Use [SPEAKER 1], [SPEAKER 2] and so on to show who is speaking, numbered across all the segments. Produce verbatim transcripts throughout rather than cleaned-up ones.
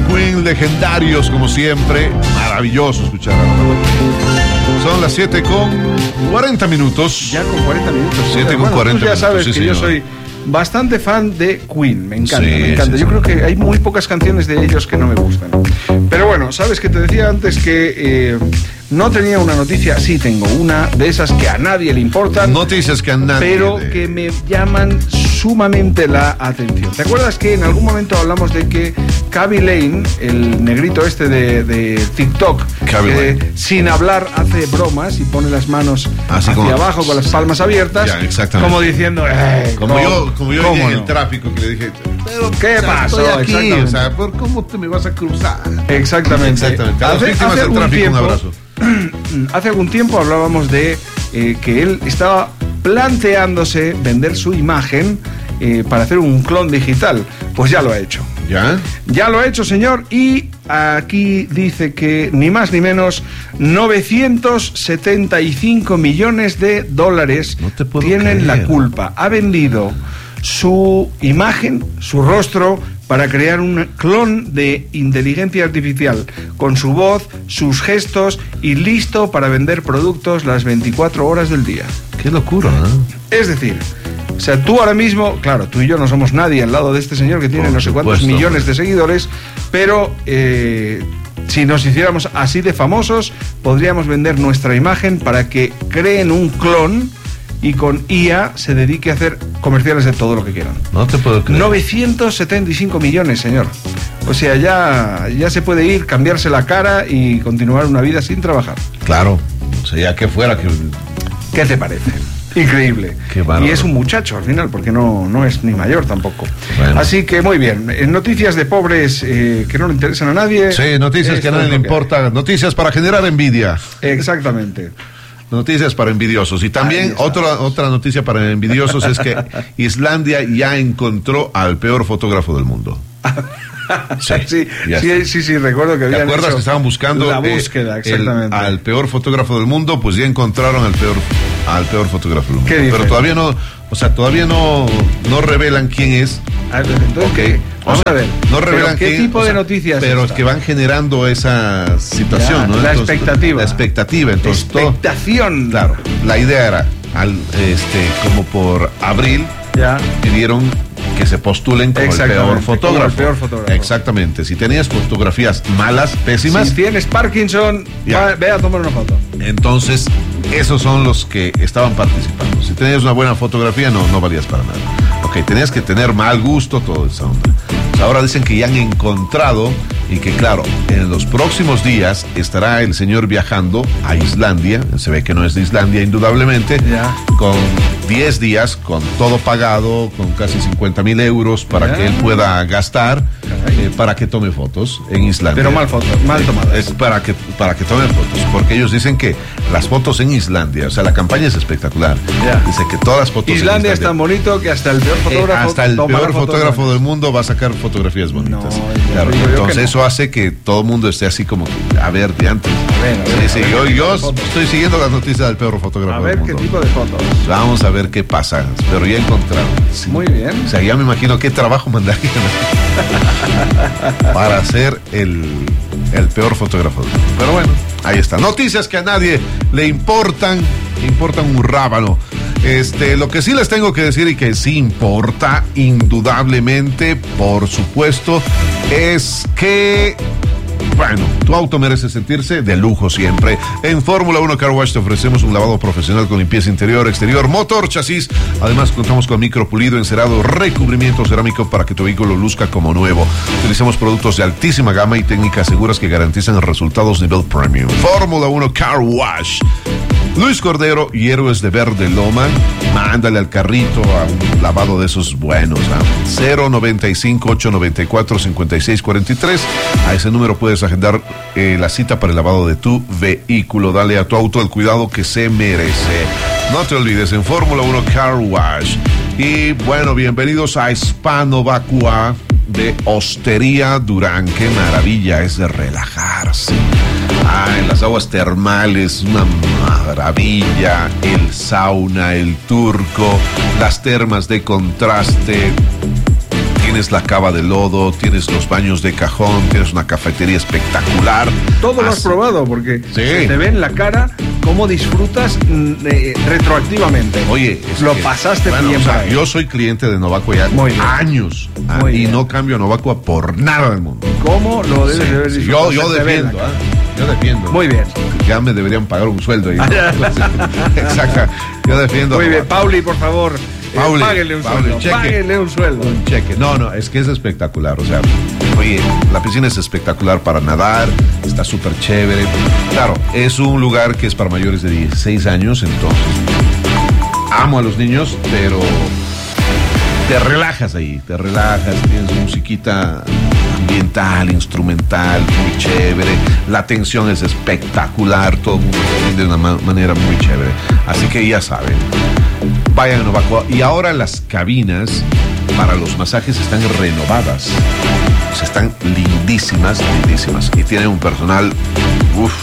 [SPEAKER 1] Queen, legendarios como siempre. Maravilloso escuchar a la banda Queen. Son las siete con cuarenta minutos.
[SPEAKER 2] Ya con cuarenta minutos.
[SPEAKER 1] siete con
[SPEAKER 2] bueno,
[SPEAKER 1] cuarenta
[SPEAKER 2] tú ya sabes
[SPEAKER 1] minutos, sí,
[SPEAKER 2] que yo
[SPEAKER 1] señor.
[SPEAKER 2] soy bastante fan de Queen. Me encanta,
[SPEAKER 1] Sí,
[SPEAKER 2] me encanta.
[SPEAKER 1] sí,
[SPEAKER 2] Yo
[SPEAKER 1] sí.
[SPEAKER 2] creo que hay muy pocas canciones de ellos que no me gustan. Pero bueno, sabes que te decía antes que eh, no tenía una noticia. Sí tengo una de esas que a nadie le importan.
[SPEAKER 1] Noticias que a nadie
[SPEAKER 2] Pero
[SPEAKER 1] le-
[SPEAKER 2] que me llaman sumamente la atención. ¿Te acuerdas que en algún momento hablamos de que Khaby Lame, el negrito este de, de TikTok,
[SPEAKER 1] Khaby
[SPEAKER 2] que
[SPEAKER 1] Lame.
[SPEAKER 2] sin hablar hace bromas y pone las manos
[SPEAKER 1] Así
[SPEAKER 2] hacia
[SPEAKER 1] como-
[SPEAKER 2] abajo con las palmas abiertas,
[SPEAKER 1] Ya, exactamente.
[SPEAKER 2] como diciendo, "Eh,
[SPEAKER 1] Como
[SPEAKER 2] ¿cómo-
[SPEAKER 1] yo, como yo
[SPEAKER 2] cómo
[SPEAKER 1] en
[SPEAKER 2] no?".
[SPEAKER 1] el tráfico que le dije, pero
[SPEAKER 2] ¿Qué
[SPEAKER 1] o sea,
[SPEAKER 2] pasó?
[SPEAKER 1] estoy aquí,
[SPEAKER 2] Exactamente.
[SPEAKER 1] o sea, ¿por cómo te me vas a cruzar?
[SPEAKER 2] Exactamente.
[SPEAKER 1] Exactamente. A las
[SPEAKER 2] Hace-
[SPEAKER 1] víctimas
[SPEAKER 2] hace
[SPEAKER 1] del
[SPEAKER 2] algún
[SPEAKER 1] tráfico, un
[SPEAKER 2] tiempo-
[SPEAKER 1] abrazo.
[SPEAKER 2] Hace algún tiempo hablábamos de eh, que él estaba planteándose vender su imagen eh, para hacer un clon digital. Pues ya lo ha hecho.
[SPEAKER 1] ¿Ya?
[SPEAKER 2] Ya lo ha hecho, señor, y aquí dice que ni más ni menos novecientos setenta y cinco millones de dólares
[SPEAKER 1] No te puedo
[SPEAKER 2] tienen la
[SPEAKER 1] creer.
[SPEAKER 2] culpa. Ha vendido su imagen, su rostro, para crear un clon de inteligencia artificial con su voz, sus gestos y listo para vender productos las veinticuatro horas del día.
[SPEAKER 1] Qué locura, ¿eh?
[SPEAKER 2] Es decir, o sea, tú ahora mismo, claro, tú y yo no somos nadie al lado de este señor que tiene
[SPEAKER 1] Por
[SPEAKER 2] no sé cuántos
[SPEAKER 1] supuesto.
[SPEAKER 2] millones de seguidores, pero eh, si nos hiciéramos así de famosos, podríamos vender nuestra imagen para que creen un clon y con I A se dedique a hacer comerciales de todo lo que quieran.
[SPEAKER 1] No te puedo creer.
[SPEAKER 2] novecientos setenta y cinco millones, señor. O sea, ya, ya se puede ir, cambiarse la cara y continuar una vida sin trabajar.
[SPEAKER 1] Claro. O sea, ya que fuera que...
[SPEAKER 2] ¿Qué te parece? Increíble.
[SPEAKER 1] Qué bárbaro.
[SPEAKER 2] Y es un muchacho al final, porque no, no es ni mayor tampoco.
[SPEAKER 1] Bueno.
[SPEAKER 2] Así que muy bien. En noticias de pobres eh, que no le interesan a nadie.
[SPEAKER 1] Sí, noticias que a
[SPEAKER 2] esto
[SPEAKER 1] nadie
[SPEAKER 2] es
[SPEAKER 1] le
[SPEAKER 2] lo que
[SPEAKER 1] importa. Noticias para generar envidia.
[SPEAKER 2] hay. Exactamente.
[SPEAKER 1] Noticias para envidiosos. Y
[SPEAKER 2] Ahí
[SPEAKER 1] también
[SPEAKER 2] está.
[SPEAKER 1] otra, otra noticia para envidiosos es que Islandia ya encontró al peor fotógrafo del mundo.
[SPEAKER 2] Sí, sí,
[SPEAKER 1] ya
[SPEAKER 2] sí,
[SPEAKER 1] está.
[SPEAKER 2] sí, sí, recuerdo que
[SPEAKER 1] ¿Te
[SPEAKER 2] habían
[SPEAKER 1] acuerdas
[SPEAKER 2] hecho
[SPEAKER 1] que estaban buscando
[SPEAKER 2] la
[SPEAKER 1] eh,
[SPEAKER 2] búsqueda,
[SPEAKER 1] el-
[SPEAKER 2] exactamente.
[SPEAKER 1] al peor fotógrafo del mundo? Pues ya encontraron al peor al peor fotógrafo del mundo.
[SPEAKER 2] ¿Qué
[SPEAKER 1] Pero
[SPEAKER 2] dices?
[SPEAKER 1] todavía no, o sea, todavía no, no revelan quién es.
[SPEAKER 2] A ver, entonces,
[SPEAKER 1] Ok.
[SPEAKER 2] ¿qué?
[SPEAKER 1] O
[SPEAKER 2] Vamos
[SPEAKER 1] sea,
[SPEAKER 2] a ver.
[SPEAKER 1] No
[SPEAKER 2] ¿Pero
[SPEAKER 1] revelan
[SPEAKER 2] qué
[SPEAKER 1] quién,
[SPEAKER 2] tipo
[SPEAKER 1] o sea,
[SPEAKER 2] de noticias?
[SPEAKER 1] Pero es
[SPEAKER 2] esta?
[SPEAKER 1] que van generando esa situación,
[SPEAKER 2] Ya,
[SPEAKER 1] ¿no?
[SPEAKER 2] la expectativa.
[SPEAKER 1] La expectativa. Entonces, todo-
[SPEAKER 2] Expectación.
[SPEAKER 1] claro, la idea era, al, este, como por abril,
[SPEAKER 2] Ya.
[SPEAKER 1] pidieron que se postulen como el
[SPEAKER 2] Exactamente,
[SPEAKER 1] peor
[SPEAKER 2] como
[SPEAKER 1] fotógrafo.
[SPEAKER 2] el peor fotógrafo.
[SPEAKER 1] Exactamente. Si tenías fotografías malas, pésimas,
[SPEAKER 2] Si tienes Parkinson,
[SPEAKER 1] Ya.
[SPEAKER 2] va- ve a tomar una foto.
[SPEAKER 1] entonces esos son los que estaban participando. Si tenías una buena fotografía, no, no valías para nada. Ok, tenías que tener mal gusto, toda esa onda. Pues ahora dicen que ya han encontrado y que, claro, en los próximos días estará el señor viajando a Islandia. Se ve que no es de Islandia, indudablemente.
[SPEAKER 2] Ya.
[SPEAKER 1] Con diez días, con todo pagado, con casi cincuenta mil euros para
[SPEAKER 2] Ya.
[SPEAKER 1] que él pueda gastar,
[SPEAKER 2] Caray.
[SPEAKER 1] eh, para que tome fotos en Islandia.
[SPEAKER 2] Pero mal foto, mal tomadas.
[SPEAKER 1] Es para que, para que tomen fotos, porque ellos dicen que las fotos en Islandia, o sea, la campaña es espectacular.
[SPEAKER 2] Ya.
[SPEAKER 1] Dice que todas las fotos en
[SPEAKER 2] Islandia es tan bonito que hasta el peor
[SPEAKER 1] eh,
[SPEAKER 2] fotógrafo
[SPEAKER 1] hasta el
[SPEAKER 2] tomará
[SPEAKER 1] peor
[SPEAKER 2] fotos
[SPEAKER 1] fotógrafo
[SPEAKER 2] buenas.
[SPEAKER 1] del mundo va a sacar fotografías bonitas.
[SPEAKER 2] No, ya
[SPEAKER 1] Claro,
[SPEAKER 2] digo yo
[SPEAKER 1] entonces
[SPEAKER 2] que no.
[SPEAKER 1] eso hace que todo el mundo esté así como que, a ver, de antes.
[SPEAKER 2] A ver, a ver,
[SPEAKER 1] sí,
[SPEAKER 2] a
[SPEAKER 1] sí,
[SPEAKER 2] ver,
[SPEAKER 1] yo,
[SPEAKER 2] qué
[SPEAKER 1] yo
[SPEAKER 2] fotos.
[SPEAKER 1] estoy siguiendo las noticias del peor fotógrafo
[SPEAKER 2] A ver
[SPEAKER 1] del
[SPEAKER 2] qué
[SPEAKER 1] mundo.
[SPEAKER 2] tipo de fotos.
[SPEAKER 1] Vamos a ver qué pasa, pero ya encontraron. Sí.
[SPEAKER 2] Muy bien.
[SPEAKER 1] O sea, ya me imagino qué trabajo mandarían para ser el, el peor fotógrafo. Pero bueno, ahí está. Noticias que a nadie le importan, le importan un rábano. Este, lo que sí les tengo que decir y que sí importa, indudablemente, por supuesto, es que... Bueno, tu auto merece sentirse de lujo siempre. En Fórmula uno Car Wash te ofrecemos un lavado profesional con limpieza interior, exterior, motor, chasis. Además, contamos con micropulido, encerado, recubrimiento cerámico para que tu vehículo luzca como nuevo. Utilizamos productos de altísima gama y técnicas seguras que garantizan resultados nivel premium. Fórmula uno Car Wash. Luis Cordero y Héroes de Verde Loma, mándale al carrito a un lavado de esos buenos. ¿Ah? cero noventa y cinco, ocho noventa y cuatro, cincuenta y seis cuarenta y tres. A ese número puedes agendar eh, la cita para el lavado de tu vehículo. Dale a tu auto el cuidado que se merece. No te olvides, en Fórmula uno Car Wash. Y bueno, bienvenidos a Hispano Vacua de Hostería Durán. Qué maravilla es de relajarse. Ah, en las aguas termales, una maravilla. El sauna, el turco, las termas de contraste. tienes la cava de lodo, tienes los baños de cajón, tienes una cafetería espectacular.
[SPEAKER 2] Todo lo has
[SPEAKER 1] Así-
[SPEAKER 2] probado porque
[SPEAKER 1] Sí.
[SPEAKER 2] se te ve en la cara cómo disfrutas mm, eh, retroactivamente.
[SPEAKER 1] Oye, es
[SPEAKER 2] lo
[SPEAKER 1] que,
[SPEAKER 2] pasaste
[SPEAKER 1] bueno,
[SPEAKER 2] bien
[SPEAKER 1] o sea,
[SPEAKER 2] para ahí.
[SPEAKER 1] yo soy cliente de Novacua ya
[SPEAKER 2] Muy bien.
[SPEAKER 1] años ah,
[SPEAKER 2] Muy
[SPEAKER 1] y
[SPEAKER 2] bien.
[SPEAKER 1] no cambio a Novacua por nada del mundo.
[SPEAKER 2] ¿Cómo lo debes
[SPEAKER 1] Sí,
[SPEAKER 2] de haber
[SPEAKER 1] sí,
[SPEAKER 2] disfrutado?
[SPEAKER 1] yo, yo
[SPEAKER 2] Se te ve en la
[SPEAKER 1] defiendo,
[SPEAKER 2] cara.
[SPEAKER 1] ¿ah? Yo defiendo.
[SPEAKER 2] Muy bien.
[SPEAKER 1] Ya me deberían pagar un sueldo ahí. Exacto. Yo defiendo.
[SPEAKER 2] Muy bien,
[SPEAKER 1] Novacua.
[SPEAKER 2] Pauli, por favor, eh,
[SPEAKER 1] Pauli,
[SPEAKER 2] páguenle un
[SPEAKER 1] Pauli,
[SPEAKER 2] sueldo.
[SPEAKER 1] cheque.
[SPEAKER 2] Páguenle un sueldo.
[SPEAKER 1] Un cheque. No, no, es que es espectacular. O sea, oye, la piscina es espectacular para nadar, está súper chévere. Claro, es un lugar que es para mayores de dieciséis años, entonces amo a los niños, pero te relajas ahí, te relajas, tienes musiquita ambiental, instrumental, muy chévere. La atención es espectacular, todo el mundo te atiende de una ma- manera muy chévere. Así que ya saben, vayan a Novacua. Y ahora las cabinas para los masajes están renovadas. O sea, están lindísimas, lindísimas. Y tienen un personal, uff,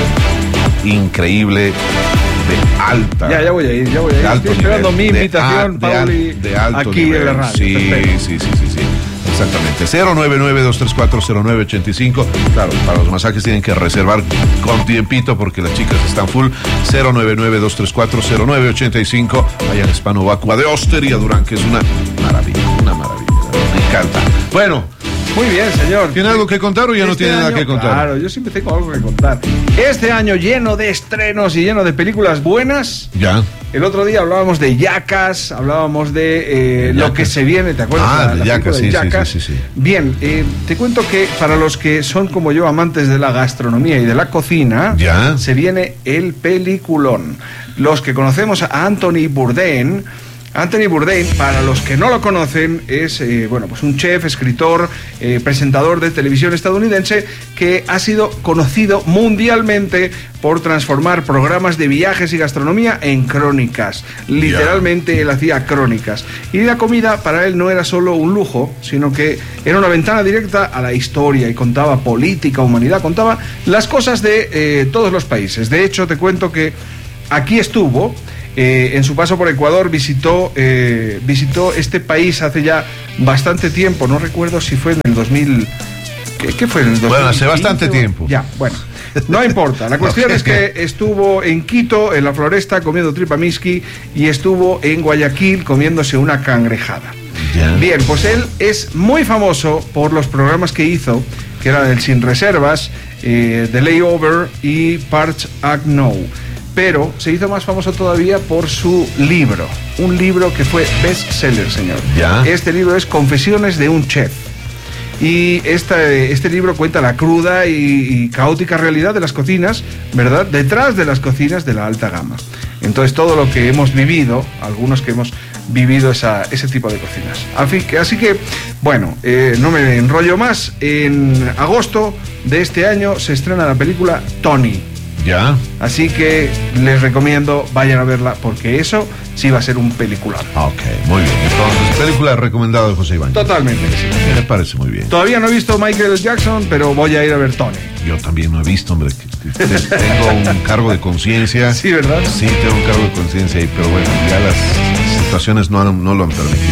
[SPEAKER 1] increíble, de alta.
[SPEAKER 2] Ya, ya voy a ir, ya voy a ir.
[SPEAKER 1] de alto
[SPEAKER 2] Estoy esperando
[SPEAKER 1] nivel,
[SPEAKER 2] mi
[SPEAKER 1] de
[SPEAKER 2] invitación,
[SPEAKER 1] a- de
[SPEAKER 2] Pauli,
[SPEAKER 1] al- de alto
[SPEAKER 2] aquí
[SPEAKER 1] nivel.
[SPEAKER 2] en la radio.
[SPEAKER 1] Sí,
[SPEAKER 2] Te espero.
[SPEAKER 1] sí, sí, sí, sí. Exactamente. cero nueve nueve, dos tres cuatro, cero nueve ocho cinco. Claro, para los masajes tienen que reservar con tiempito porque las chicas están full. cero nueve nueve, dos tres cuatro, cero nueve ocho cinco. Vayan a Hispano Vacua de Osteria Durán, que es una maravilla, una maravilla. Me encanta. Bueno,
[SPEAKER 2] Muy bien, señor.
[SPEAKER 1] ¿tiene algo que contar o ya no
[SPEAKER 2] Este
[SPEAKER 1] tiene nada
[SPEAKER 2] año,
[SPEAKER 1] que contar?
[SPEAKER 2] Claro, yo siempre tengo algo que contar. Este año lleno de estrenos y lleno de películas buenas.
[SPEAKER 1] Ya.
[SPEAKER 2] El otro día hablábamos de Jackass, hablábamos de eh, lo
[SPEAKER 1] Jackass.
[SPEAKER 2] que se viene, ¿te acuerdas?
[SPEAKER 1] Ah,
[SPEAKER 2] La-
[SPEAKER 1] de
[SPEAKER 2] la
[SPEAKER 1] Jackass,
[SPEAKER 2] película de
[SPEAKER 1] sí, sí,
[SPEAKER 2] Jackass.
[SPEAKER 1] sí, sí, sí.
[SPEAKER 2] Bien, eh, te cuento que para los que son como yo amantes de la gastronomía y de la cocina,
[SPEAKER 1] Ya.
[SPEAKER 2] se viene el peliculón. Los que conocemos a Anthony Bourdain. Anthony Bourdain, para los que no lo conocen, es eh, bueno, pues un chef, escritor, eh, presentador de televisión estadounidense que ha sido conocido mundialmente por transformar programas de viajes y gastronomía en crónicas. Literalmente él hacía crónicas. Y la comida para él no era solo un lujo, sino que era una ventana directa a la historia y contaba política, humanidad, contaba las cosas de eh, todos los países. De hecho, te cuento que aquí estuvo. Eh, en su paso por Ecuador visitó, eh, visitó este país hace ya bastante tiempo, no recuerdo si fue en el dos mil... ¿Qué, qué fue? ¿En el
[SPEAKER 1] Bueno, hace
[SPEAKER 2] dos mil quince
[SPEAKER 1] bastante
[SPEAKER 2] o-
[SPEAKER 1] tiempo.
[SPEAKER 2] Ya, bueno, no importa. La cuestión
[SPEAKER 1] Ok.
[SPEAKER 2] es que estuvo en Quito, en la Floresta, comiendo tripamiski y estuvo en Guayaquil comiéndose una cangrejada.
[SPEAKER 1] Ya.
[SPEAKER 2] Bien, pues él es muy famoso por los programas que hizo, que eran el Sin Reservas, eh, The Layover y Parts Act No. Pero se hizo más famoso todavía por su libro, un libro que fue bestseller, señor.
[SPEAKER 1] Ya.
[SPEAKER 2] Este libro es Confesiones de un Chef. Y esta, este libro cuenta la cruda y, y caótica realidad de las cocinas, ¿verdad? Detrás de las cocinas de la alta gama. Entonces, todo lo que hemos vivido, algunos que hemos vivido esa, ese tipo de cocinas. Así que, así que bueno, eh, no me enrollo más. En agosto de este año se estrena la película Tony.
[SPEAKER 1] Ya.
[SPEAKER 2] Así que les recomiendo, vayan a verla, porque eso sí va a ser un peliculón.
[SPEAKER 1] Ok, muy bien. Entonces, película recomendada de José Iván.
[SPEAKER 2] Totalmente, sí.
[SPEAKER 1] Me parece muy bien.
[SPEAKER 2] Todavía no he visto Michael Jackson, pero voy a ir a ver Tony.
[SPEAKER 1] Yo también no he visto, hombre. Tengo un cargo de conciencia.
[SPEAKER 2] Sí, ¿verdad?
[SPEAKER 1] Sí, tengo un cargo de conciencia ahí, pero bueno, ya las situaciones no, han- no lo han permitido.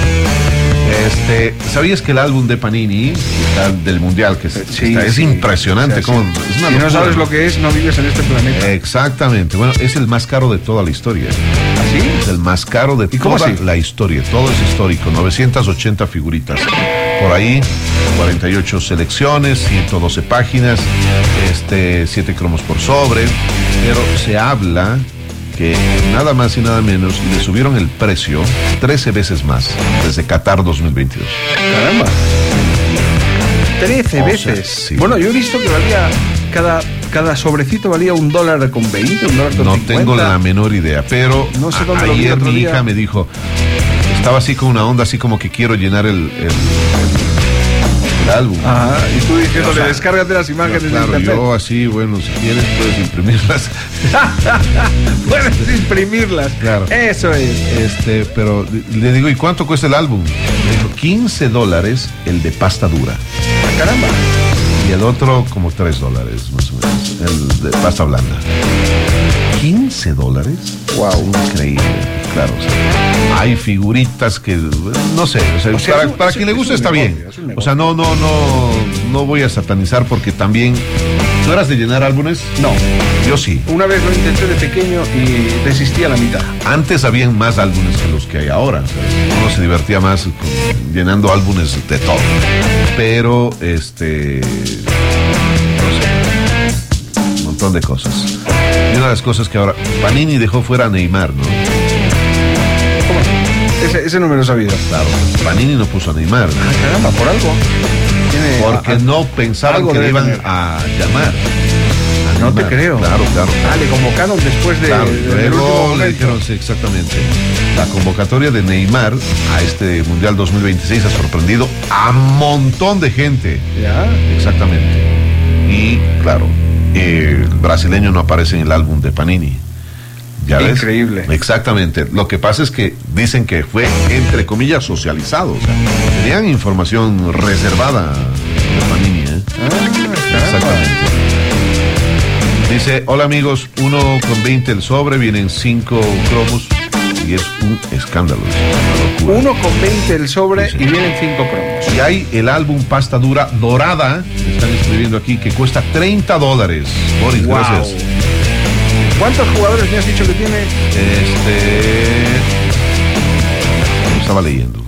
[SPEAKER 1] Este, ¿sabías que el álbum de Panini está del Mundial que se-
[SPEAKER 2] Sí,
[SPEAKER 1] está- es
[SPEAKER 2] sí.
[SPEAKER 1] impresionante?
[SPEAKER 2] O sea,
[SPEAKER 1] cómo,
[SPEAKER 2] sí.
[SPEAKER 1] es una
[SPEAKER 2] Si no
[SPEAKER 1] locura.
[SPEAKER 2] sabes lo que es, no vives en este planeta.
[SPEAKER 1] Exactamente. Bueno, es el más caro de toda la historia.
[SPEAKER 2] ¿Así?
[SPEAKER 1] Es el más caro de
[SPEAKER 2] ¿Y cómo
[SPEAKER 1] toda
[SPEAKER 2] así?
[SPEAKER 1] la historia. Todo es histórico. novecientas ochenta figuritas. Por ahí, cuarenta y ocho selecciones, ciento doce páginas, este, siete cromos por sobre. Pero se habla que nada más y nada menos le subieron el precio trece veces más desde Qatar dos mil veintidós.
[SPEAKER 2] Caramba. Trece
[SPEAKER 1] O sea,
[SPEAKER 2] veces.
[SPEAKER 1] sí.
[SPEAKER 2] Bueno, yo he visto que valía cada, cada sobrecito valía un dólar con veinte, un dólar con
[SPEAKER 1] No
[SPEAKER 2] cincuenta.
[SPEAKER 1] tengo la menor idea, pero
[SPEAKER 2] No sé
[SPEAKER 1] a-
[SPEAKER 2] dónde lo vi
[SPEAKER 1] ayer
[SPEAKER 2] otro
[SPEAKER 1] mi
[SPEAKER 2] día.
[SPEAKER 1] hija me dijo, estaba así con una onda, así como que quiero llenar el, el, el- el álbum.
[SPEAKER 2] Ajá, y tú diciéndole,
[SPEAKER 1] O sea,
[SPEAKER 2] descárgate las imágenes de
[SPEAKER 1] Claro,
[SPEAKER 2] internet.
[SPEAKER 1] yo así, bueno, si quieres puedes imprimirlas.
[SPEAKER 2] Puedes imprimirlas.
[SPEAKER 1] Claro.
[SPEAKER 2] Eso es.
[SPEAKER 1] Este, pero le digo, ¿y cuánto cuesta el álbum? Me dijo, quince dólares el de pasta dura.
[SPEAKER 2] Caramba.
[SPEAKER 1] Y el otro como tres dólares, más o menos, el de pasta blanda. quince dólares.
[SPEAKER 2] Wow.
[SPEAKER 1] Increíble. Claro, o sea, hay figuritas que, no sé, o sea,
[SPEAKER 2] O sea,
[SPEAKER 1] para,
[SPEAKER 2] es un-
[SPEAKER 1] para
[SPEAKER 2] es
[SPEAKER 1] quien
[SPEAKER 2] un-
[SPEAKER 1] le gusta
[SPEAKER 2] es un
[SPEAKER 1] está
[SPEAKER 2] negocio,
[SPEAKER 1] bien.
[SPEAKER 2] es un
[SPEAKER 1] O sea, no, no, no, no voy a satanizar porque también, ¿no eras de llenar álbumes?
[SPEAKER 2] No.
[SPEAKER 1] Yo sí.
[SPEAKER 2] Una vez lo intenté de pequeño y desistí a la mitad.
[SPEAKER 1] Antes habían más álbumes que los que hay ahora. O sea, uno se divertía más con- llenando álbumes de todo. Pero, este, no sé, un montón de cosas. Y una de las cosas que ahora, Panini dejó fuera a Neymar, ¿no?
[SPEAKER 2] ¿Cómo? Ese, ese no me lo he sabido.
[SPEAKER 1] Claro, Panini no puso a Neymar, ¿no?
[SPEAKER 2] Ah, caramba, por algo. Tiene-
[SPEAKER 1] Porque
[SPEAKER 2] a- a-
[SPEAKER 1] no pensaban
[SPEAKER 2] algo
[SPEAKER 1] que le
[SPEAKER 2] debe
[SPEAKER 1] iban
[SPEAKER 2] tener.
[SPEAKER 1] a llamar. A
[SPEAKER 2] No te
[SPEAKER 1] Neymar.
[SPEAKER 2] creo.
[SPEAKER 1] Claro, claro.
[SPEAKER 2] Ah, le convocaron después de.
[SPEAKER 1] Claro,
[SPEAKER 2] de- del último
[SPEAKER 1] luego le
[SPEAKER 2] momento.
[SPEAKER 1] dijeron, sí, exactamente. La convocatoria de Neymar a este Mundial dos mil veintiséis ha sorprendido a un montón de gente.
[SPEAKER 2] Ya.
[SPEAKER 1] Exactamente. Y claro, eh, el brasileño no aparece en el álbum de Panini. ¿Ya ves?
[SPEAKER 2] Increíble.
[SPEAKER 1] Exactamente. Lo que pasa es que dicen que fue, entre comillas, socializado. O sea, tenían información reservada de Panini, ¿eh?
[SPEAKER 2] Ah, caramba.
[SPEAKER 1] Exactamente. Dice, hola amigos, uno con veinte el sobre, vienen cinco cromos y es un escándalo. Es una locura.
[SPEAKER 2] Uno con veinte el sobre
[SPEAKER 1] Sí,
[SPEAKER 2] y
[SPEAKER 1] sí.
[SPEAKER 2] vienen cinco cromos.
[SPEAKER 1] Y hay el álbum pasta dura dorada, que están escribiendo aquí, que cuesta treinta dólares. Boris,
[SPEAKER 2] Wow.
[SPEAKER 1] gracias.
[SPEAKER 2] ¿Cuántos jugadores me has dicho que tiene?
[SPEAKER 1] Este. Lo estaba leyendo.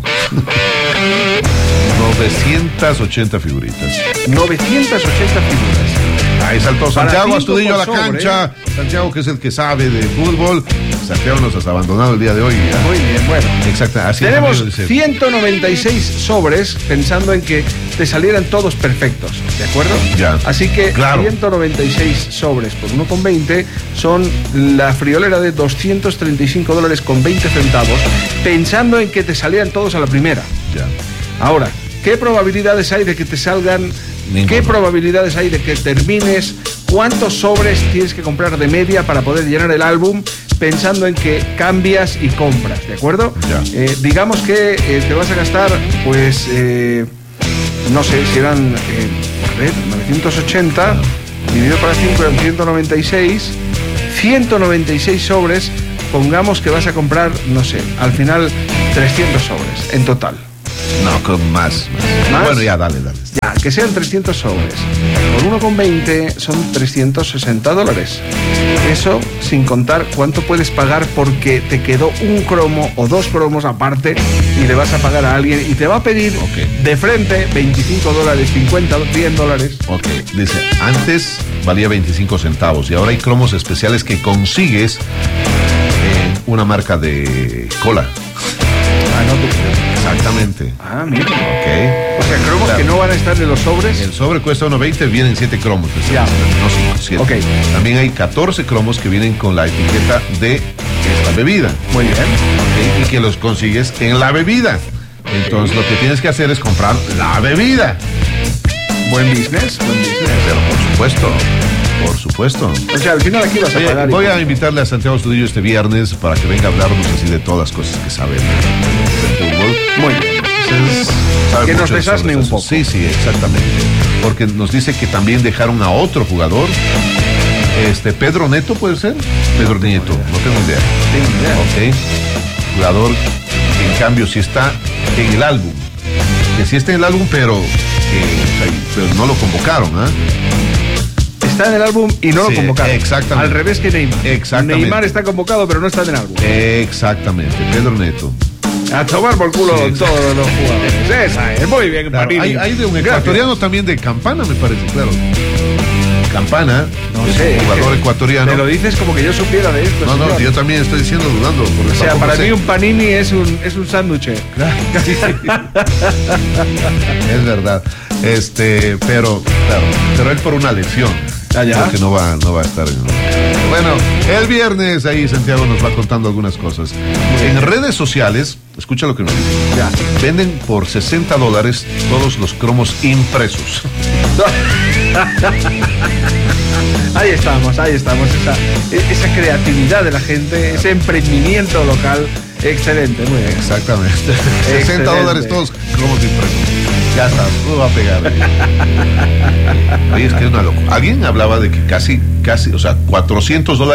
[SPEAKER 1] novecientas ochenta figuritas.
[SPEAKER 2] novecientas ochenta figuras.
[SPEAKER 1] Ahí saltó Santiago
[SPEAKER 2] cinco
[SPEAKER 1] Astudillo a la
[SPEAKER 2] por sobre.
[SPEAKER 1] cancha. Santiago, que es el que sabe de fútbol. Santiago nos has abandonado el día de hoy.
[SPEAKER 2] Muy bien, bueno.
[SPEAKER 1] Exacto, así es,
[SPEAKER 2] Tenemos
[SPEAKER 1] amigo, dice.
[SPEAKER 2] ciento noventa y seis sobres pensando en que te salieran todos perfectos, ¿de acuerdo?
[SPEAKER 1] Ya.
[SPEAKER 2] Así que
[SPEAKER 1] Claro.
[SPEAKER 2] ciento noventa y seis sobres por uno con veinte son la friolera de doscientos treinta y cinco dólares con veinte centavos, pensando en que te salieran todos a la primera.
[SPEAKER 1] Ya.
[SPEAKER 2] Ahora, ¿qué probabilidades hay de que te salgan?
[SPEAKER 1] Ninguno.
[SPEAKER 2] ¿Qué probabilidades hay de que termines? ¿Cuántos sobres tienes que comprar de media para poder llenar el álbum? Pensando en que cambias y compras, ¿de acuerdo?
[SPEAKER 1] Ya.
[SPEAKER 2] Eh, digamos que eh, te vas a gastar, pues, eh, no sé, si eran, eh, a ver, novecientos ochenta, dividido para cinco eran ciento noventa y seis, ciento noventa y seis sobres, pongamos que vas a comprar, no sé, al final trescientos sobres en total.
[SPEAKER 1] No, con más, más.
[SPEAKER 2] ¿Más?
[SPEAKER 1] Bueno, ya, dale, dale.
[SPEAKER 2] Ya, que sean trescientos sobres. Por uno con veinte son trescientos sesenta dólares. Eso sin contar cuánto puedes pagar porque te quedó un cromo o dos cromos aparte y le vas a pagar a alguien y te va a pedir
[SPEAKER 1] Ok.
[SPEAKER 2] de frente veinticinco dólares, cincuenta, cien dólares.
[SPEAKER 1] Ok, dice, antes valía veinticinco centavos y ahora hay cromos especiales que consigues en una marca de cola.
[SPEAKER 2] Ah, no te creo.
[SPEAKER 1] Exactamente.
[SPEAKER 2] Ah, mira.
[SPEAKER 1] Ok.
[SPEAKER 2] O sea, cromos
[SPEAKER 1] Claro.
[SPEAKER 2] que no van a estar en los sobres.
[SPEAKER 1] El sobre cuesta uno veinte, vienen siete cromos. pues,
[SPEAKER 2] Ya.
[SPEAKER 1] No cinco, siete.
[SPEAKER 2] Ok.
[SPEAKER 1] También hay catorce cromos que vienen con la etiqueta de esta bebida.
[SPEAKER 2] Muy bien.
[SPEAKER 1] ¿Ok? Y que los consigues en la bebida. Entonces lo que tienes que hacer es comprar la bebida.
[SPEAKER 2] Buen business, buen business.
[SPEAKER 1] Pero por supuesto, por supuesto.
[SPEAKER 2] O sea, al final aquí vas a
[SPEAKER 1] Oye,
[SPEAKER 2] pagar.
[SPEAKER 1] voy
[SPEAKER 2] y-
[SPEAKER 1] a invitarle a Santiago Astudillo este viernes para que venga a hablarnos así de todas las cosas que sabe de fútbol.
[SPEAKER 2] Muy bien.
[SPEAKER 1] Entonces, sabe
[SPEAKER 2] Que nos
[SPEAKER 1] mucho
[SPEAKER 2] desasne
[SPEAKER 1] sobre
[SPEAKER 2] un
[SPEAKER 1] eso.
[SPEAKER 2] poco.
[SPEAKER 1] Sí, sí, exactamente. Porque nos dice que también dejaron a otro jugador. Este, Pedro Neto, ¿puede ser? Pedro Nieto, no tengo idea.
[SPEAKER 2] Tengo idea.
[SPEAKER 1] Ok. Jugador que en cambio sí está en el álbum. Que sí está en el álbum, pero, que, o sea, pero no lo convocaron, ¿ah?
[SPEAKER 2] Está en el álbum y no
[SPEAKER 1] Sí,
[SPEAKER 2] lo convocaron.
[SPEAKER 1] exactamente.
[SPEAKER 2] Al revés que Neymar.
[SPEAKER 1] Exactamente.
[SPEAKER 2] Neymar está convocado, pero no está en el álbum.
[SPEAKER 1] Exactamente, Pedro Neto.
[SPEAKER 2] A tomar por culo
[SPEAKER 1] Sí,
[SPEAKER 2] todos los jugadores. Esa es. Muy bien,
[SPEAKER 1] Claro,
[SPEAKER 2] Panini.
[SPEAKER 1] hay, hay de un
[SPEAKER 2] Gracias.
[SPEAKER 1] ecuatoriano también de Campana, me parece, claro. Campana,
[SPEAKER 2] No
[SPEAKER 1] es
[SPEAKER 2] sé.
[SPEAKER 1] un jugador
[SPEAKER 2] que
[SPEAKER 1] ecuatoriano.
[SPEAKER 2] Me lo dices como que yo supiera de esto.
[SPEAKER 1] No, no,
[SPEAKER 2] señor.
[SPEAKER 1] yo también estoy diciendo dudando. Porque
[SPEAKER 2] O sea,
[SPEAKER 1] tampoco
[SPEAKER 2] para
[SPEAKER 1] sé.
[SPEAKER 2] mí un panini es un, es un sándwich.
[SPEAKER 1] Es verdad. Este, pero, claro, pero él por una lección.
[SPEAKER 2] Ah, ya.
[SPEAKER 1] Porque no va, no va a estar en. Bueno, el viernes ahí Santiago nos va contando algunas cosas. En redes sociales, escucha lo que nos dice.
[SPEAKER 2] Ya.
[SPEAKER 1] Venden por sesenta dólares todos los cromos impresos.
[SPEAKER 2] Ahí estamos, ahí estamos. Esa, esa creatividad de la gente, ese emprendimiento local. Excelente, muy bien.
[SPEAKER 1] Exactamente. sesenta dólares todos cromos impresos. Ya está, todo va a pegar. Oye, es que es una locura. Alguien hablaba de que casi, casi, o sea, cuatrocientos dólares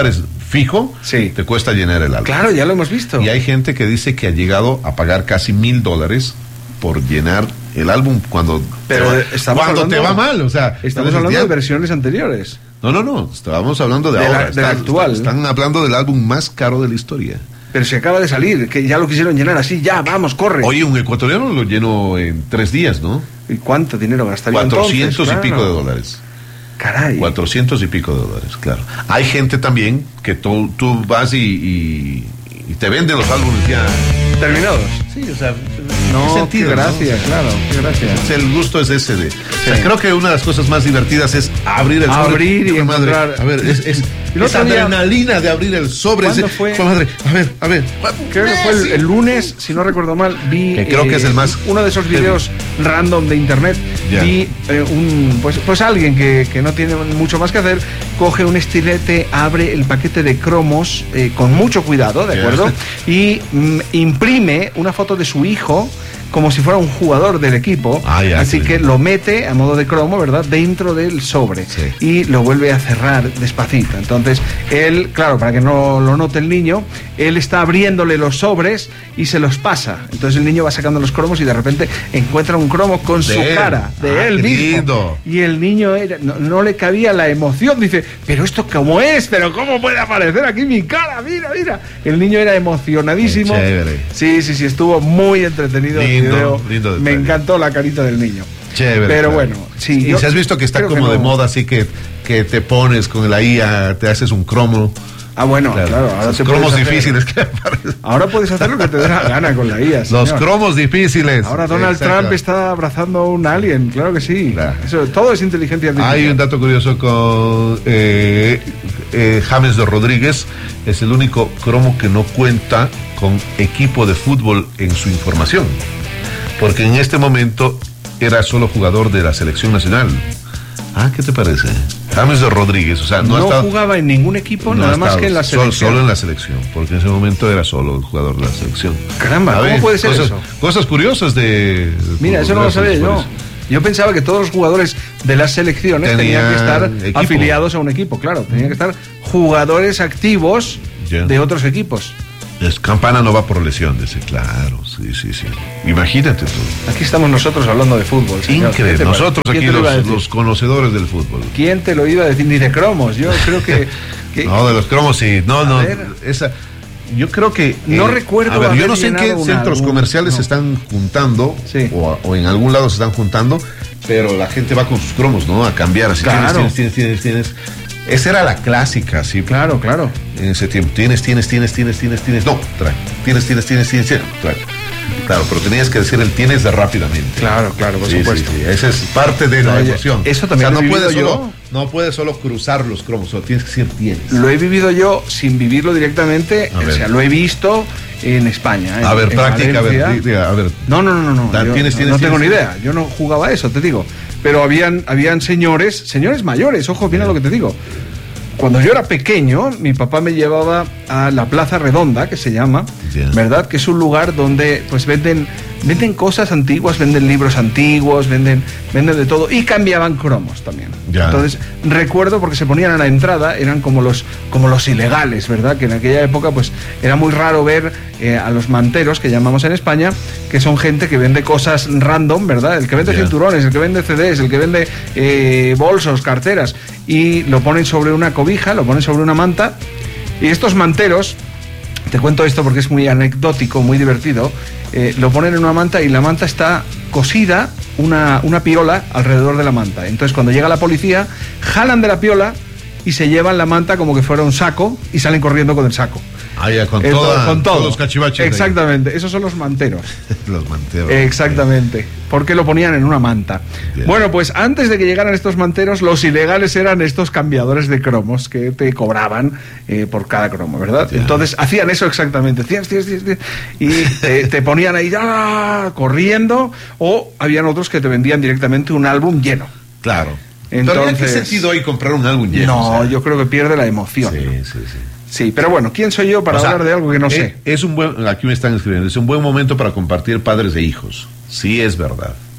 [SPEAKER 1] fijo,
[SPEAKER 2] sí,
[SPEAKER 1] te cuesta llenar el álbum.
[SPEAKER 2] Claro, ya lo hemos visto.
[SPEAKER 1] Y hay gente que dice que ha llegado a pagar casi mil dólares por llenar el álbum cuando,
[SPEAKER 2] Pero
[SPEAKER 1] te, va,
[SPEAKER 2] estamos
[SPEAKER 1] cuando
[SPEAKER 2] hablando,
[SPEAKER 1] te va mal. O sea,
[SPEAKER 2] estamos hablando
[SPEAKER 1] ya,
[SPEAKER 2] de versiones anteriores.
[SPEAKER 1] No, no, no. Estábamos hablando de,
[SPEAKER 2] de
[SPEAKER 1] ahora.
[SPEAKER 2] La, de
[SPEAKER 1] están,
[SPEAKER 2] la actual.
[SPEAKER 1] Están, están hablando del álbum más caro de la historia.
[SPEAKER 2] Pero se acaba de salir, que ya lo quisieron llenar así, ya, vamos, corre.
[SPEAKER 1] Oye, un ecuatoriano lo llenó en tres días, ¿no?
[SPEAKER 2] ¿Y cuánto dinero gastaría
[SPEAKER 1] Cuatrocientos
[SPEAKER 2] entonces?
[SPEAKER 1] y
[SPEAKER 2] Claro.
[SPEAKER 1] pico de dólares.
[SPEAKER 2] Caray.
[SPEAKER 1] Cuatrocientos y pico de dólares, claro. Hay gente también que tú, tú vas y, y, y te venden los álbumes ya
[SPEAKER 2] terminados.
[SPEAKER 1] Sí, o sea,
[SPEAKER 2] no,
[SPEAKER 1] sentido,
[SPEAKER 2] qué gracias,
[SPEAKER 1] ¿no?
[SPEAKER 2] claro, qué gracias.
[SPEAKER 1] O sea, el gusto es ese de. Sí. O sea, creo que una de las cosas más divertidas es abrir el sobre.
[SPEAKER 2] Abrir y
[SPEAKER 1] madre,
[SPEAKER 2] encontrar.
[SPEAKER 1] A ver, es, es esa adrenalina de abrir el sobre.
[SPEAKER 2] ¿Cuándo
[SPEAKER 1] ese,
[SPEAKER 2] fue?
[SPEAKER 1] Madre, a ver, a ver.
[SPEAKER 2] Creo que fue el, el lunes, si no recuerdo mal, vi.
[SPEAKER 1] Que creo
[SPEAKER 2] eh,
[SPEAKER 1] que es el más.
[SPEAKER 2] Uno de esos videos random de internet. Yeah. Vi eh, un. Pues, pues alguien que, que no tiene mucho más que hacer, coge un estilete, abre el paquete de cromos eh, con mucho cuidado, ¿de acuerdo? Yeah. Y mm, imprime una foto de su hijo como si fuera un jugador del equipo, ah, ya, así sí. que lo mete a modo de cromo, ¿verdad?, dentro del sobre, sí. y lo vuelve a cerrar despacito. Entonces, él, claro, para que no lo note el niño, él está abriéndole los sobres y se los pasa. Entonces el niño va sacando los cromos y de repente encuentra un cromo con de su él. cara, de ah, él mismo. Lindo. Y el niño era, no, no le cabía la emoción, dice, pero esto cómo es, pero cómo puede aparecer aquí mi cara, mira, mira. El niño era emocionadísimo. Sí, sí, sí, estuvo muy entretenido. Lindo. Lindo, lindo me encantó la carita del niño.
[SPEAKER 1] Chévere.
[SPEAKER 2] Pero
[SPEAKER 1] claro.
[SPEAKER 2] bueno, sí.
[SPEAKER 1] Y
[SPEAKER 2] yo
[SPEAKER 1] si has visto que está como que no. de moda, así que, que te pones con la I A, te haces un cromo.
[SPEAKER 2] Ah, bueno, claro. claro ahora
[SPEAKER 1] Los cromos hacer, difíciles que
[SPEAKER 2] ahora puedes hacer lo que te dé la gana con la I A.
[SPEAKER 1] Señor. Los cromos difíciles.
[SPEAKER 2] Ahora Donald Exacto. Trump está abrazando a un alien, claro que sí. Claro. Eso, todo es inteligencia artificial.
[SPEAKER 1] Hay un dato curioso con eh, eh, James de Rodríguez. Es el único cromo que no cuenta con equipo de fútbol en su información. Porque en este momento era solo jugador de la selección nacional. Ah, ¿qué te parece? James de Rodríguez, o sea, no,
[SPEAKER 2] no
[SPEAKER 1] ha estado,
[SPEAKER 2] jugaba en ningún equipo,
[SPEAKER 1] no
[SPEAKER 2] nada más que en la selección.
[SPEAKER 1] Solo, solo en la selección, porque en ese momento era solo el jugador de la selección.
[SPEAKER 2] Caramba, ¿cómo ver, puede ser
[SPEAKER 1] cosas,
[SPEAKER 2] eso?
[SPEAKER 1] Cosas curiosas de...
[SPEAKER 2] Mira, eso no lo sabía yo. Yo pensaba que todos los jugadores de las selecciones tenían, tenían que estar equipo. afiliados a un equipo, claro, tenían que estar jugadores activos yeah. de otros equipos.
[SPEAKER 1] Es, Campana no va por lesión, dice, claro, sí, sí, sí. Imagínate tú.
[SPEAKER 2] Aquí estamos nosotros hablando de fútbol.
[SPEAKER 1] Increíble, nosotros aquí los, los conocedores del fútbol.
[SPEAKER 2] ¿Quién te lo iba a decir? Ni de cromos, yo creo que... que...
[SPEAKER 1] No, de los cromos sí, no, a no, ver. esa... Yo creo que...
[SPEAKER 2] No eh, recuerdo
[SPEAKER 1] A ver, yo no sé en qué centros
[SPEAKER 2] álbum,
[SPEAKER 1] comerciales
[SPEAKER 2] no.
[SPEAKER 1] se están juntando,
[SPEAKER 2] sí.
[SPEAKER 1] o, o en algún lado se están juntando, pero la gente va con sus cromos, ¿no? A cambiar, así
[SPEAKER 2] claro.
[SPEAKER 1] tienes, tienes, tienes, tienes, tienes. Esa era la clásica, sí.
[SPEAKER 2] Claro, claro.
[SPEAKER 1] En ese tiempo. Tienes, tienes, tienes, tienes, tienes, tienes. No, trae. Tienes, tienes, tienes, tienes, tienes. Trae. Claro, pero tenías que decir el tienes de rápidamente.
[SPEAKER 2] Claro, claro, por
[SPEAKER 1] sí,
[SPEAKER 2] supuesto.
[SPEAKER 1] Sí, sí. Esa es parte de la emoción.
[SPEAKER 2] Eso también
[SPEAKER 1] o sea,
[SPEAKER 2] lo he
[SPEAKER 1] no
[SPEAKER 2] vivido
[SPEAKER 1] puedes
[SPEAKER 2] yo.
[SPEAKER 1] Solo, no puedes solo cruzar los cromos, solo tienes que decir tienes.
[SPEAKER 2] Lo he vivido yo sin vivirlo directamente. O sea, lo he visto en España. En,
[SPEAKER 1] a ver,
[SPEAKER 2] en
[SPEAKER 1] práctica, a ver, diga, a ver.
[SPEAKER 2] No, no, no, no.
[SPEAKER 1] Dan,
[SPEAKER 2] yo,
[SPEAKER 1] tienes,
[SPEAKER 2] no,
[SPEAKER 1] tienes,
[SPEAKER 2] no tengo
[SPEAKER 1] tienes,
[SPEAKER 2] ni idea. Yo no jugaba eso, te digo. Pero habían, habían señores, señores mayores, ojo, mira lo que te digo. Cuando yo era pequeño, mi papá me llevaba a la Plaza Redonda, que se llama, yeah. ¿verdad? Que es un lugar donde pues venden venden cosas antiguas, venden libros antiguos, venden venden de todo y cambiaban cromos también. Yeah. Entonces, recuerdo porque se ponían a la entrada, eran como los como los ilegales, ¿verdad? Que en aquella época pues era muy raro ver eh, a los manteros, que llamamos en España, que son gente que vende cosas random, ¿verdad? El que vende yeah. cinturones, el que vende C Ds, el que vende eh, bolsos, carteras, y lo ponen sobre una cobija, lo ponen sobre una manta, y estos manteros, te cuento esto porque es muy anecdótico, muy divertido, eh, lo ponen en una manta y la manta está cosida, una, una piola alrededor de la manta. Entonces cuando llega la policía, jalan de la piola y se llevan la manta como que fuera un saco y salen corriendo con el saco.
[SPEAKER 1] Ah, ya, con,
[SPEAKER 2] Entonces,
[SPEAKER 1] toda,
[SPEAKER 2] con todo.
[SPEAKER 1] todos los cachivaches.
[SPEAKER 2] Exactamente, ahí. Esos son los manteros.
[SPEAKER 1] Los manteros.
[SPEAKER 2] Exactamente, porque lo ponían en una manta. Bien. Bueno, pues antes de que llegaran estos manteros, los ilegales eran estos cambiadores de cromos que te cobraban eh, por cada cromo, ¿verdad? Bien. Entonces hacían eso exactamente, tienes, tienes, tienes, y te, te ponían ahí ¡ah! corriendo, o habían otros que te vendían directamente un álbum lleno.
[SPEAKER 1] Claro.
[SPEAKER 2] Entonces,
[SPEAKER 1] ¿Pero qué sentido hay comprar un álbum lleno?
[SPEAKER 2] No, o sea, yo creo que pierde la emoción.
[SPEAKER 1] Sí,
[SPEAKER 2] ¿no?
[SPEAKER 1] sí, sí.
[SPEAKER 2] Sí, pero bueno, ¿quién soy yo para o sea, hablar de algo que no
[SPEAKER 1] es,
[SPEAKER 2] sé?
[SPEAKER 1] Es un buen, aquí me están escribiendo, es un buen momento para compartir padres e hijos. Sí, es verdad.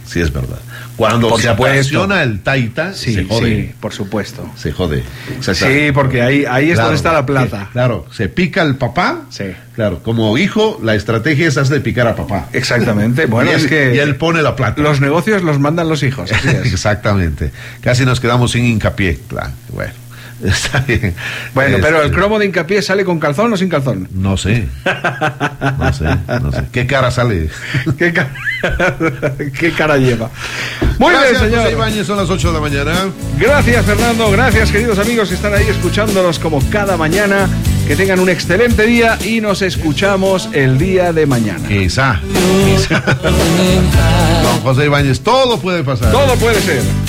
[SPEAKER 1] sí es verdad. Cuando
[SPEAKER 2] Por
[SPEAKER 1] se
[SPEAKER 2] supuesto.
[SPEAKER 1] apasiona el taita,
[SPEAKER 2] Sí,
[SPEAKER 1] se jode.
[SPEAKER 2] sí, por supuesto.
[SPEAKER 1] Se jode.
[SPEAKER 2] Sí, porque ahí, ahí es
[SPEAKER 1] Claro,
[SPEAKER 2] donde está la plata.
[SPEAKER 1] que- Claro, se pica el papá.
[SPEAKER 2] Sí.
[SPEAKER 1] Claro, como hijo, la estrategia es hacerle picar a papá.
[SPEAKER 2] Exactamente. Bueno,
[SPEAKER 1] y él,
[SPEAKER 2] es que
[SPEAKER 1] y él pone la plata.
[SPEAKER 2] los negocios los mandan los hijos, así es.
[SPEAKER 1] Exactamente. Casi nos quedamos sin hincapié. Claro, bueno, está bien.
[SPEAKER 2] Bueno, pero el
[SPEAKER 1] Este,
[SPEAKER 2] cromo de hincapié sale con calzón o sin calzón.
[SPEAKER 1] No sé. No sé, no sé. ¿Qué cara sale?
[SPEAKER 2] ¿Qué, ca- ¿Qué cara lleva? Muy
[SPEAKER 1] Gracias,
[SPEAKER 2] bien, señor.
[SPEAKER 1] José Ibáñez, son las ocho de la mañana.
[SPEAKER 2] Gracias, Fernando. Gracias, queridos amigos que están ahí escuchándonos como cada mañana. Que tengan un excelente día y nos escuchamos el día de mañana.
[SPEAKER 1] Quizá. Quizá. Don José Ibáñez, todo puede pasar.
[SPEAKER 2] Todo puede ser.